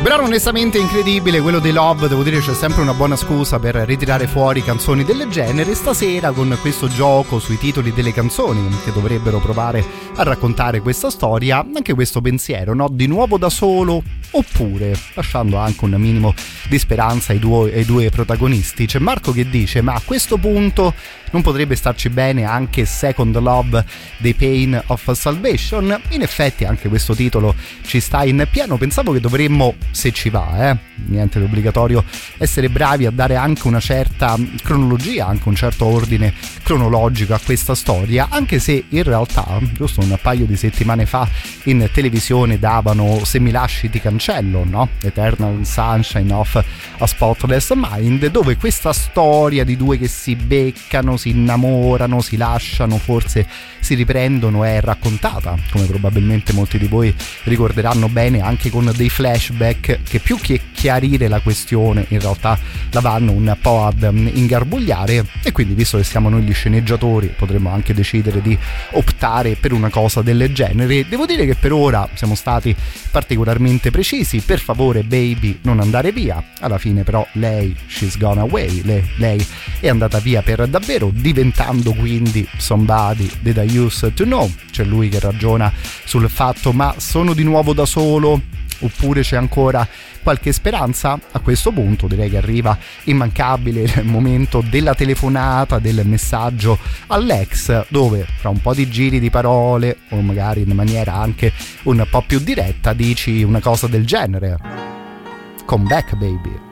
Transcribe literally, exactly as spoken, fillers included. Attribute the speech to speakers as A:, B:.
A: Brano onestamente incredibile, quello dei Love. Devo dire c'è sempre una buona scusa per ritirare fuori canzoni del genere. Stasera con questo gioco sui titoli delle canzoni che dovrebbero provare a raccontare questa storia, anche questo pensiero, no? Di nuovo da solo, oppure lasciando anche un minimo di speranza ai due, ai due protagonisti. C'è Marco che dice: ma a questo punto non potrebbe starci bene anche Second Love dei Pain of Salvation? In effetti anche questo titolo ci sta in pieno. Pensavo che dovremmo, se ci va, eh, niente di obbligatorio, essere bravi a dare anche una certa cronologia, anche un certo ordine cronologico a questa storia, anche se in realtà giusto un paio di settimane fa in televisione davano Se mi lasci ti cancello, no? Eternal Sunshine of a Spotless Mind, dove questa storia di due che si beccano, si innamorano, si lasciano, forse si riprendono, è raccontata, come probabilmente molti di voi ricorderanno bene, anche con dei flashback che più che chiarire la questione in realtà la vanno un po' ad ingarbugliare. E quindi, visto che siamo noi gli sceneggiatori, potremmo anche decidere di optare per una cosa del genere. Devo dire che per ora siamo stati particolarmente precisi: per favore baby non andare via. Alla fine però lei, she's gone away, lei, lei è andata via per davvero, diventando quindi somebody that I used to know. C'è lui che ragiona sul fatto: ma sono di nuovo da solo, oppure c'è ancora qualche speranza? A questo punto direi che arriva immancabile il momento della telefonata, del messaggio all'ex, dove fra un po' di giri di parole, o magari in maniera anche un po' più diretta, dici una cosa del genere: come back baby.